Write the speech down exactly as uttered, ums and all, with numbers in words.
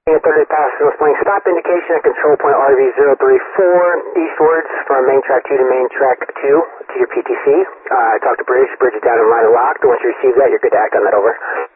thirty past North Plains. Stop indication at control point R V zero three four eastwards from main track two to main track two to your P T C. Uh, I talked to Bridge. Bridge is down in line locked. Once you receive that, you're good to act on that. Over.